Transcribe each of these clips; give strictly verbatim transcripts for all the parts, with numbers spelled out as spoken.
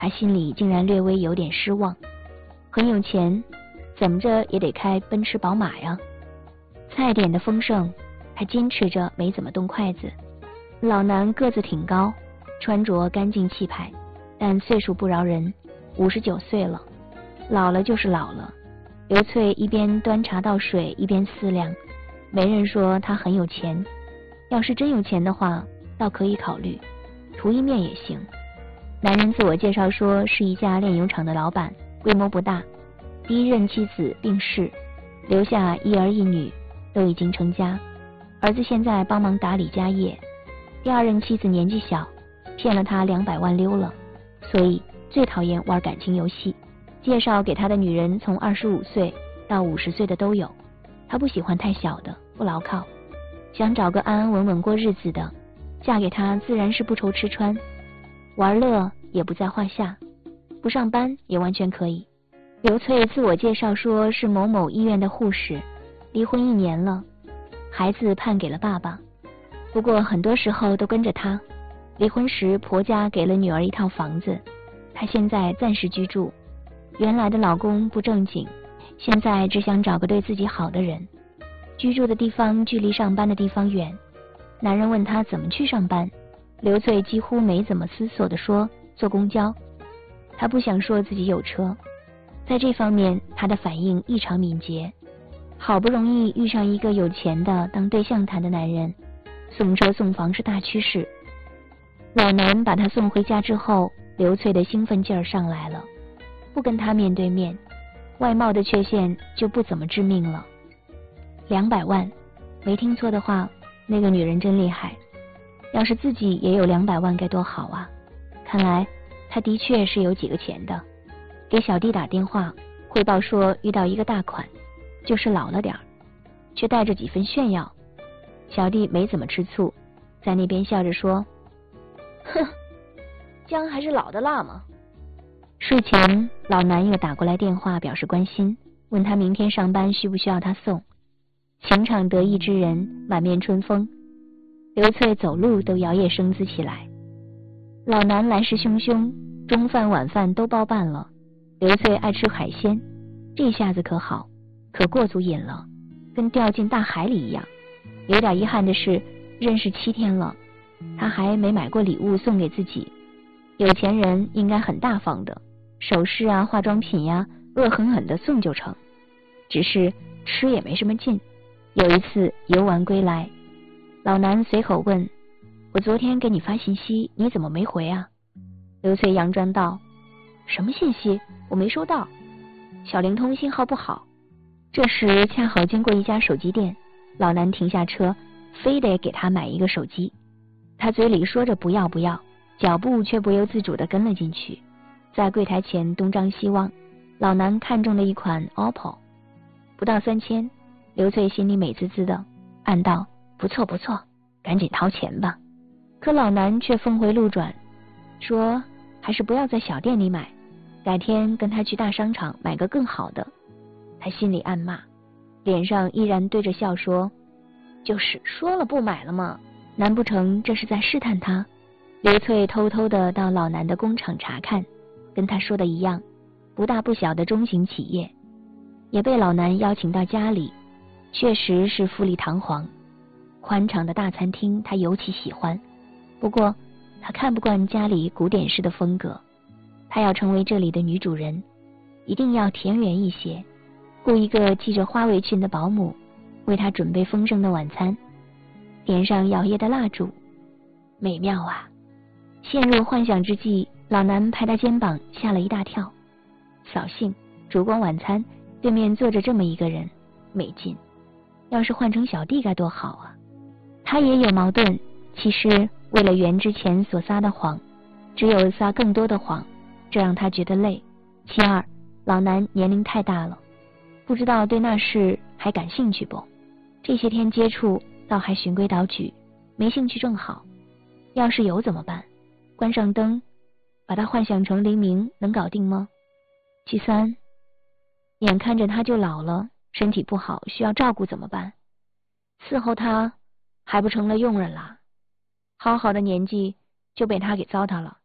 他心里竟然略微有点失望。很有钱，怎么着也得开奔驰宝马呀。菜点的丰盛，他坚持着没怎么动筷子。老男个子挺高，穿着干净气派，但岁数不饶人，五十九岁了，老了就是老了。刘翠一边端茶倒水一边思量，没人说他很有钱，要是真有钱的话，倒可以考虑，图一面也行。男人自我介绍说是一家炼油厂的老板，规模不大，第一任妻子病逝，留下一儿一女，都已经成家，儿子现在帮忙打理家业。第二任妻子年纪小，骗了他两百万溜了，所以最讨厌玩感情游戏。介绍给他的女人从二十五岁到五十岁的都有，他不喜欢太小的，不牢靠，想找个安安稳稳过日子的，嫁给他自然是不愁吃穿，玩乐也不在话下，不上班也完全可以。刘翠自我介绍说是某某医院的护士，离婚一年了，孩子判给了爸爸，不过很多时候都跟着他。离婚时婆家给了女儿一套房子，她现在暂时居住。原来的老公不正经，现在只想找个对自己好的人。居住的地方距离上班的地方远，男人问他怎么去上班，刘翠几乎没怎么思索地说坐公交。她不想说自己有车，在这方面她的反应异常敏捷。好不容易遇上一个有钱的当对象谈的男人，送车送房是大趋势。老男把她送回家之后，刘翠的兴奋劲儿上来了，不跟他面对面，外貌的缺陷就不怎么致命了。两百万，没听错的话，那个女人真厉害。要是自己也有两百万该多好啊！看来她的确是有几个钱的。给小弟打电话汇报说遇到一个大款，就是老了点儿，却带着几分炫耀。小弟没怎么吃醋，在那边笑着说：哼，姜还是老的辣嘛。睡前老男又打过来电话表示关心，问他明天上班需不需要他送。情场得意之人满面春风，刘翠走路都摇曳生姿起来。老男来势汹汹，中饭晚饭都包办了。刘翠爱吃海鲜，这下子可好，可过足瘾了，跟掉进大海里一样。有点遗憾的是，认识七天了，他还没买过礼物送给自己。有钱人应该很大方的，首饰啊化妆品呀、啊、恶狠狠的送就成，只是吃也没什么劲。有一次游玩归来，老男随口问：我昨天给你发信息你怎么没回啊？刘翠佯装道：什么信息？我没收到，小灵通信号不好。这时恰好经过一家手机店，老男停下车，非得给他买一个手机。他嘴里说着不要不要，脚步却不由自主地跟了进去，在柜台前东张西望。老男看中了一款 O P P O， 不到三千。刘翠心里美滋滋的，暗道不错不错，赶紧掏钱吧。可老男却峰回路转，说还是不要在小店里买，改天跟他去大商场买个更好的。他心里暗骂，脸上依然对着笑说：就是说了不买了嘛，难不成这是在试探他？刘翠偷偷的到老男的工厂查看，跟他说的一样，不大不小的中型企业，也被老男邀请到家里，确实是富丽堂皇。宽敞的大餐厅他尤其喜欢，不过他看不惯家里古典式的风格，他要成为这里的女主人，一定要田园一些，雇一个系着花围裙的保姆，为他准备丰盛的晚餐，点上摇曳的蜡烛，美妙啊！陷入幻想之际，老男拍他肩膀，吓了一大跳。扫兴，烛光晚餐，对面坐着这么一个人，没劲。要是换成小弟该多好啊！他也有矛盾，其实为了圆之前所撒的谎，只有撒更多的谎，这让他觉得累。其二，老男年龄太大了，不知道对那事还感兴趣不？这些天接触倒还循规蹈矩，没兴趣正好。要是有怎么办？关上灯，把他幻想成黎明，能搞定吗？其三，眼看着他就老了，身体不好，需要照顾怎么办？伺候他还不成了佣人啦？好好的年纪就被他给糟蹋了。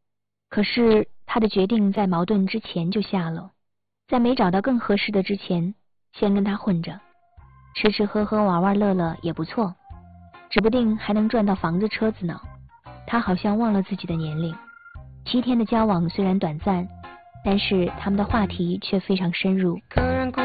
可是他的决定在矛盾之前就下了，在没找到更合适的之前，先跟他混着，吃吃喝喝玩玩乐乐也不错，指不定还能赚到房子车子呢。他好像忘了自己的年龄。七天的交往虽然短暂，但是他们的话题却非常深入。